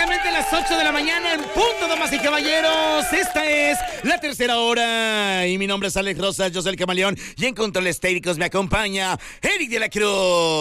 exactamente las 8 de la mañana en punto, damas y caballeros. Esta es la tercera hora y mi nombre es Alex Rosas, yo soy el Camaleón y en controles técnicos me acompaña Eric de la Cruz.